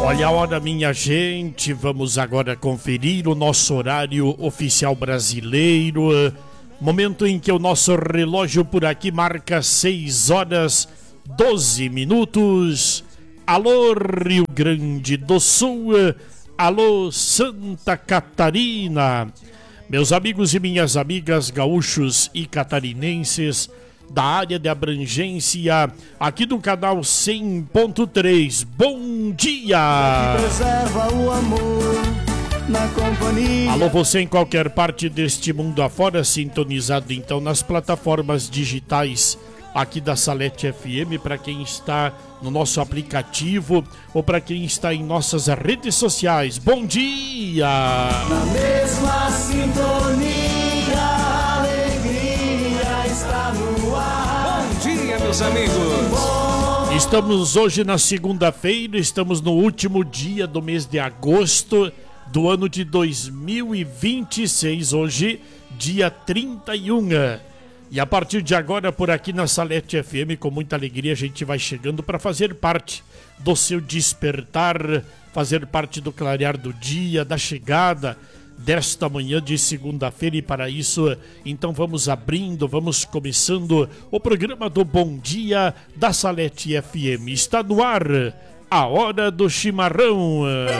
Olha a hora, minha gente, vamos agora conferir o nosso horário oficial brasileiro, momento em que o nosso relógio por aqui marca 6 horas 12 minutos. Alô, Rio Grande do Sul, alô, Santa Catarina, meus amigos e minhas amigas gaúchos e catarinenses da área de abrangência aqui do canal 100.3. Bom dia! Preserva o amor na companhia. Alô, você em qualquer parte deste mundo afora, sintonizado então nas plataformas digitais aqui da Salete FM, para quem está no nosso aplicativo ou para quem está em nossas redes sociais. Bom dia! Na mesma sintonia, a alegria está no ar. Bom dia, meus amigos! Estamos hoje na segunda-feira, estamos no último dia do mês de agosto do ano de 2026, hoje, dia 31. E a partir de agora, por aqui na Salete FM, com muita alegria, a gente vai chegando para fazer parte do seu despertar, fazer parte do clarear do dia, da chegada desta manhã de segunda-feira. E para isso, então vamos abrindo, vamos começando o programa do Bom Dia da Salete FM. Está no ar a Hora do Chimarrão.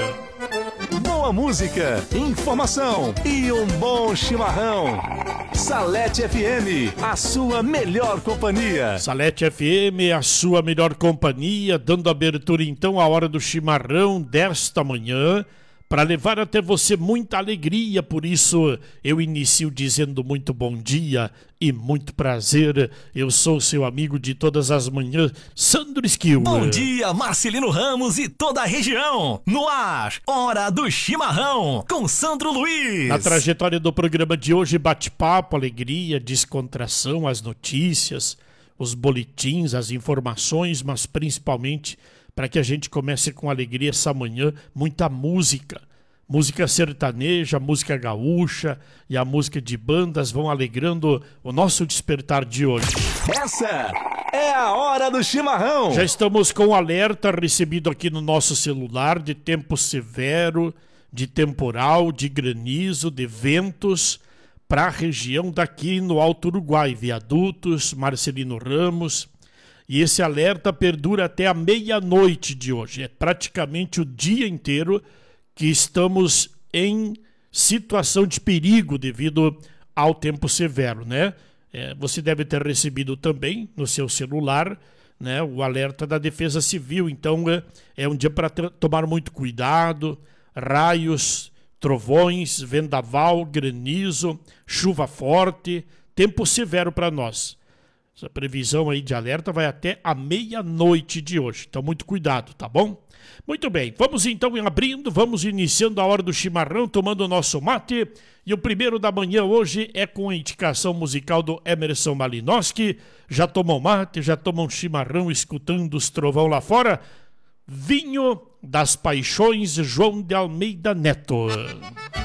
Boa música, informação e um bom chimarrão. Salete FM, a sua melhor companhia. Salete FM, a sua melhor companhia, dando abertura então à Hora do Chimarrão desta manhã, para levar até você muita alegria. Por isso eu inicio dizendo muito bom dia e muito prazer. Eu sou seu amigo de todas as manhãs, Sandro Esquil. Bom dia, Marcelino Ramos e toda a região. No ar, Hora do Chimarrão, com Sandro Luiz. Na trajetória do programa de hoje, bate-papo, alegria, descontração, as notícias, os boletins, as informações, mas principalmente para que a gente comece com alegria essa manhã, muita música. Música sertaneja, música gaúcha e a música de bandas vão alegrando o nosso despertar de hoje. Essa é a Hora do Chimarrão. Já estamos com o alerta recebido aqui no nosso celular de tempo severo, de temporal, de granizo, de ventos para a região daqui no Alto Uruguai, Viadutos, Marcelino Ramos. E esse alerta perdura até a meia-noite de hoje. É praticamente o dia inteiro que estamos em situação de perigo devido ao tempo severo, né? Você deve ter recebido também no seu celular, né, o alerta da Defesa Civil. Então é um dia para tomar muito cuidado. Raios, trovões, vendaval, granizo, chuva forte, tempo severo para nós. Essa previsão aí de alerta vai até a meia-noite de hoje. Então, muito cuidado, tá bom? Muito bem, vamos então abrindo, vamos iniciando a Hora do Chimarrão, tomando o nosso mate. E o primeiro da manhã hoje é com a indicação musical do Emerson Malinowski. Já tomou mate, já tomou um chimarrão escutando os trovão lá fora? Vinho das Paixões, João de Almeida Neto.